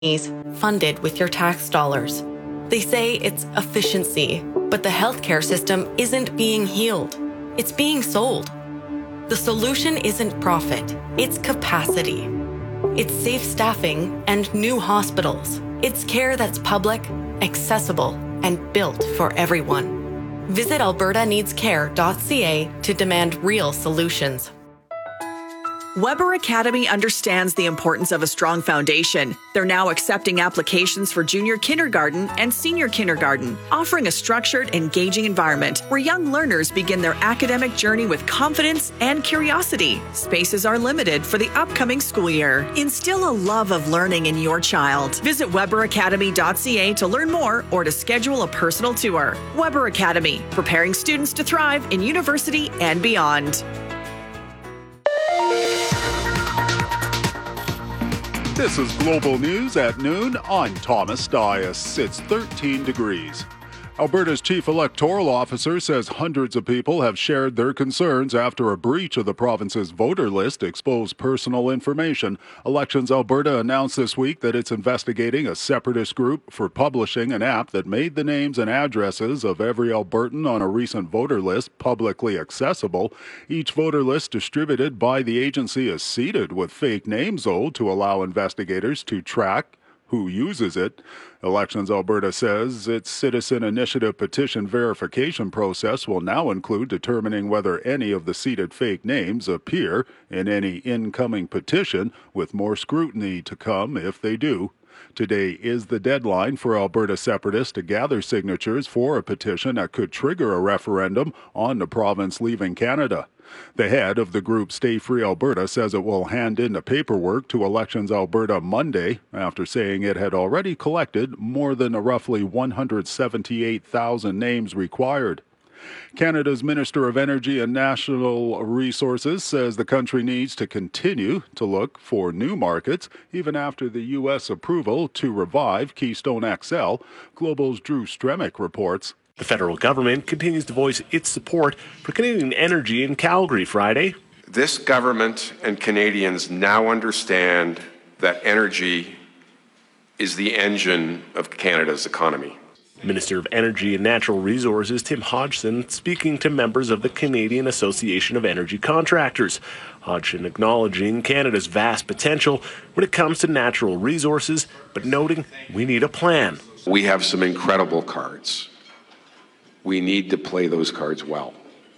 funded with your tax dollars. They say it's efficiency, but the healthcare system isn't being healed. It's being sold. The solution isn't profit, it's capacity. It's safe staffing and new hospitals. It's care that's public, accessible, and built for everyone. Visit albertaneedscare.ca to demand real solutions. Weber Academy understands the importance of a strong foundation. They're now accepting applications for junior kindergarten and senior kindergarten, offering a structured, engaging environment where young learners begin their academic journey with confidence and curiosity. Spaces are limited for the upcoming school year. Instill a love of learning in your child. Visit weberacademy.ca to learn more or to schedule a personal tour. Weber Academy, preparing students to thrive in university and beyond. This is Global News at noon. I'm Thomas Dias. It's 13 degrees. Alberta's chief electoral officer says hundreds of people have shared their concerns after a breach of the province's voter list exposed personal information. Elections Alberta announced this week that it's investigating a separatist group for publishing an app that made the names and addresses of every Albertan on a recent voter list publicly accessible. Each voter list distributed by the agency is seeded with fake names, though, to allow investigators to track who uses it. Elections Alberta says its citizen initiative petition verification process will now include determining whether any of the seeded fake names appear in any incoming petition, with more scrutiny to come if they do. Today is the deadline for Alberta separatists to gather signatures for a petition that could trigger a referendum on the province leaving Canada. The head of the group Stay Free Alberta says it will hand in the paperwork to Elections Alberta Monday after saying it had already collected more than the roughly 178,000 names required. Canada's Minister of Energy and National Resources says the country needs to continue to look for new markets even after the U.S. approval to revive Keystone XL. Global's Drew Stremick reports. The federal government continues to voice its support for Canadian energy in Calgary Friday. This government and Canadians now understand that energy is the engine of Canada's economy. Minister of Energy and Natural Resources Tim Hodgson speaking to members of the Canadian Association of Energy Contractors. Hodgson acknowledging Canada's vast potential when it comes to natural resources, but noting we need a plan. We have some incredible cards. We need to play those cards well.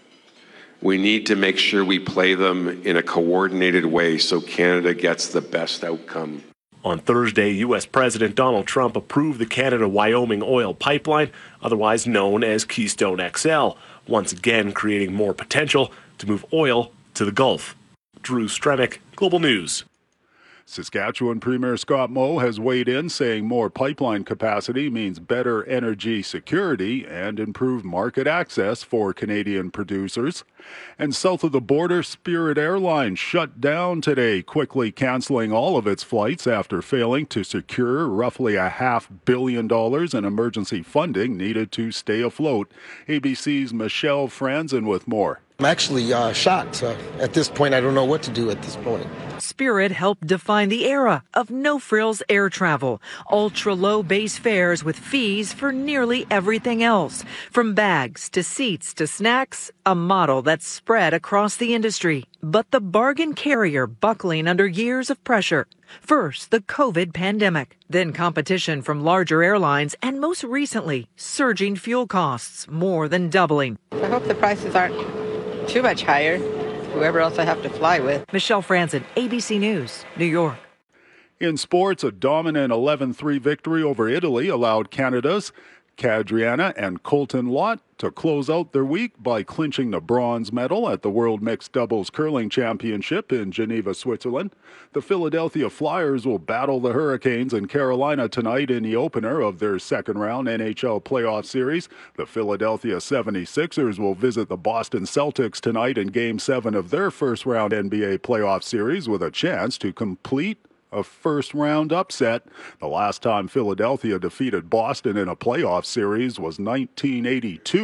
We need to make sure we play them in a coordinated way so Canada gets the best outcome. On Thursday, U.S. President Donald Trump approved the Canada-Wyoming oil pipeline, otherwise known as Keystone XL, once again creating more potential to move oil to the Gulf. Drew Stremick, Global News. Saskatchewan Premier Scott Moe has weighed in, saying more pipeline capacity means better energy security and improved market access for Canadian producers. And south of the border, Spirit Airlines shut down today, quickly cancelling all of its flights after failing to secure roughly $500 million in emergency funding needed to stay afloat. ABC's Michelle Franzen with more. I'm actually shocked. At this point, I don't know what to do at this point. Spirit helped define the era of no-frills air travel. Ultra-low base fares with fees for nearly everything else. From bags to seats to snacks, a model that's spread across the industry. But the bargain carrier buckling under years of pressure. First, the COVID pandemic, then competition from larger airlines, and most recently, surging fuel costs, more than doubling. I hope the prices aren't too much higher, whoever else I have to fly with. Michelle Franzen, ABC News, New York. In sports, a dominant 11-3 victory over Italy allowed Canada's Cadriana and Colton Lott to close out their week by clinching the bronze medal at the World Mixed Doubles Curling Championship in Geneva, Switzerland. The Philadelphia Flyers will battle the Hurricanes in Carolina tonight in the opener of their second-round NHL playoff series. The Philadelphia 76ers will visit the Boston Celtics tonight in Game 7 of their first-round NBA playoff series with a chance to complete a first-round upset. The last time Philadelphia defeated Boston in a playoff series was 1982.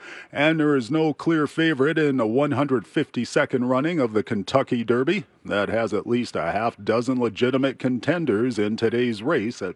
And there is no clear favorite in the 152nd running of the Kentucky Derby. That has at least a half dozen legitimate contenders in today's race at